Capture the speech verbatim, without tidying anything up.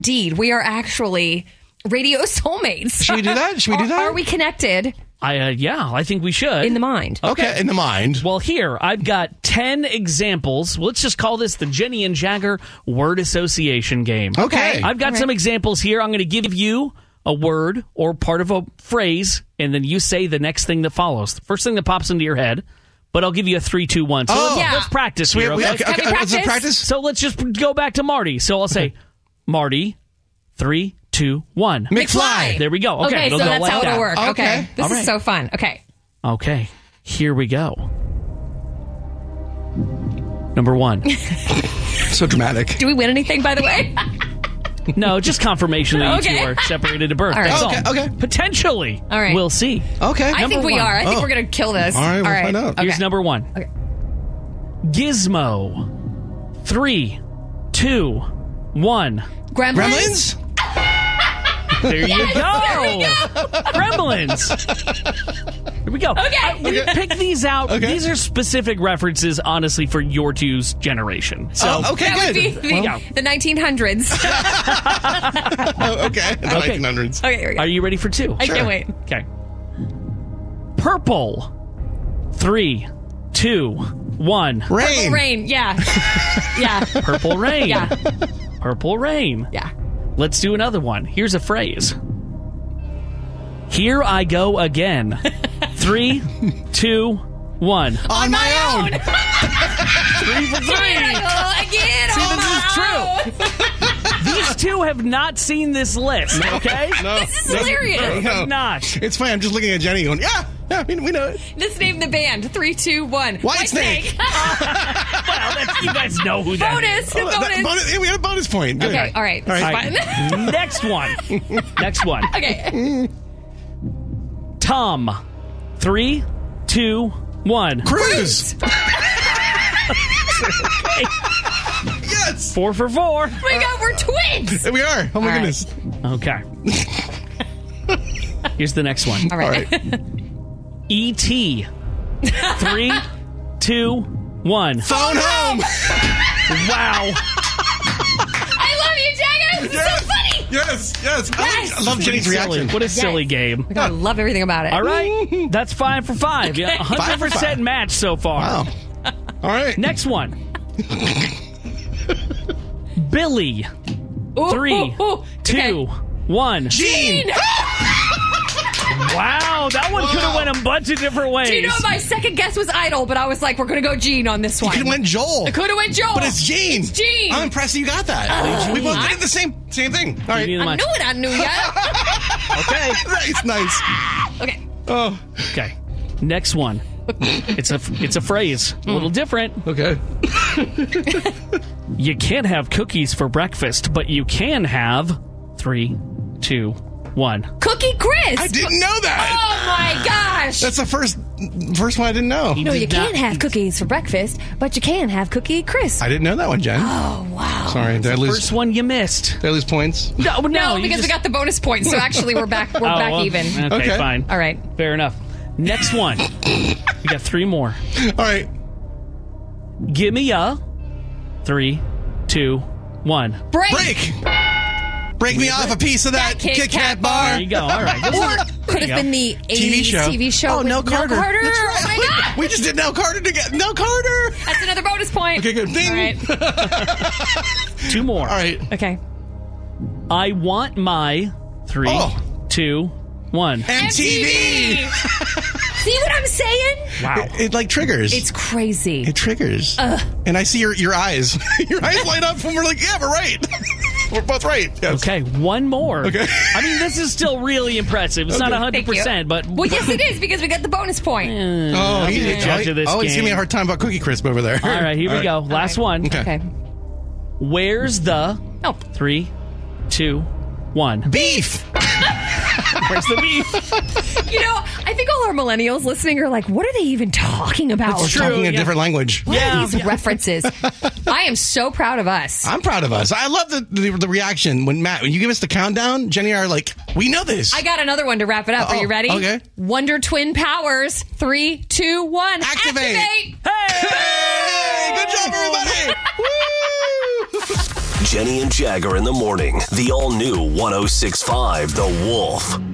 indeed, we are actually radio soulmates. Should we do that? Should we do that? Are, are we connected? I uh, yeah, I think we should. In the mind. Okay, in the mind. Well, here, I've got ten examples. Let's just call this the Jenny and Jagger word association game. Okay. I've got All some right. examples here. I'm going to give you a word or part of a phrase, and then you say the next thing that follows. The first thing that pops into your head, but I'll give you a three, two, one. So Oh. let's, Yeah. let's practice We- here, we- okay? okay, Can we okay, let's practice? practice. So let's just go back to Marty. So I'll say, Marty, three, two, one. McFly. There we go. Okay, Okay, it'll so go that's like how that. it'll work. Okay. Okay. This All is right. so fun. Okay. Okay, here we go. Number one. So dramatic. Do we win anything, by the way? No, just confirmation that you Okay. two are separated at birth. All right. That's Okay, all. okay. Potentially. All right. We'll see. Okay. I think we one. are. I think Oh. we're going to kill this. All right, we'll find out. Here's Okay. number one. Okay. Gizmo. Three, two, one. Gremlins? Gremlins? There you Yes, go. there we Gremlins. Here we go. Okay. I, we Okay. pick these out. Okay. These are specific references, honestly, for your two's generation. So, Oh, okay, That would good. be the, Well- the nineteen hundreds. Oh, okay. The nineteen hundreds. Okay, here we go. are you ready for two? I can't wait. Okay. Purple. Three, two, one. Rain. Rain. Yeah. Yeah. Purple rain. Yeah. Purple rain. Yeah. Let's do another one. Here's a phrase. Here I go again. Three, two, one. On my own. Three for three. Again. See, on this my is true. own. These two have not seen this list, okay? No. This is no, hilarious. no, no. Not. It's fine. I'm just looking at Jenny going, yeah, yeah, we, we know it. Let's name the band. Three, two, one. Whitesnake. Well, that's, you guys know who that Bonus. is. Oh, that- bonus. bonus- yeah, we had a bonus point. Good. Okay. All right. All This right. is fun. Next one. Next one. Okay. Tom. Three, two, one. Cruise. Yes. Four for four. Oh my God, we're twins. There we are. Oh, my All right. goodness. Okay. Here's the next one. All right. E T. Three, two, one. Phone home. Wow. I love you, Jagger. This is so funny. Yes, yes. I, Yes. like- I love Jenny's Silly. reaction. What a silly Yes. game. I love everything about it. All right. That's five for five. Yeah, Okay. one hundred percent Five for five. match so far. Wow. All right. Next one. Billy. Ooh, Three, ooh, ooh. two, one. Gene. Wow, that one could have Wow. went a bunch of different ways. Do you know my second guess was Idol, but I was like, we're going to go Gene on this You one. could have went Joel. I could have went Joel. But it's Gene. It's Gene. I'm impressed that you got that. we both did it the same same thing. All right. You need I much. knew it. I knew ya. Okay. Nice, nice. Okay. Oh, Okay. Next one. It's a it's a phrase. A little different. okay. You can't have cookies for breakfast, but you can have three, two, one. Cookie Chris. I didn't know Oh that. my gosh. That's the first first one I didn't know. no, you did not- can't have cookies for breakfast, but you can have Cookie Chris. I didn't know that one, Jen. Oh, wow. Sorry, did I lose? First one you missed. Did I lose points? No, no, No, you because just- we got the bonus points, so actually we're back we're Oh, back well, even. Okay, Okay. fine. All right. Fair enough. Next one. We got three more. All right. Give me a three, two, one. Break. Break. Break me off a piece of that, That Kit Kit Kat Kat bar. bar. There you go. All right. This is- Or could There you have been go. the T V eighties show. T V show Oh, with Nell Carter. Nell Carter. That's right. Oh my God. We just did Nell Carter together. Nell Carter. That's another bonus point. Okay, good. Ding. All right. Two more. All right. Okay. I want my three, Oh. two, one. M T V. See what I'm saying? Wow. It, it like triggers. It's crazy. it triggers. And I see your your eyes. Your eyes light up when we're like, yeah, we're right. We're both right. Yes. Okay, one more. Okay. I mean, this is still really impressive. It's not Okay. one hundred percent, Thank you. but... Well, yes, it is because we got the bonus point. Oh, I'm he's the judge of this oh, he's giving me a game. hard time about Cookie Crisp over there. All right, here All we go. Last right. one. Okay. Okay. Where's the... Oh, Three, two, one. Beef. Where's the beef? you know, I think all our millennials listening are like, what are they even talking about? We're true, talking a yeah. different language. What Yeah. are these references? I am so proud of us. I'm proud of us. I love the, the the reaction when Matt when you give us the countdown. Jenny and I are like, we know this. I got another one to wrap it up. Are Uh-oh. you ready? Okay. Wonder Twin Powers. Three, two, one. Activate. Activate. Hey, good job, everybody. Woo! Jenny and Jagger in the morning. The all new one oh six point five The Wolf.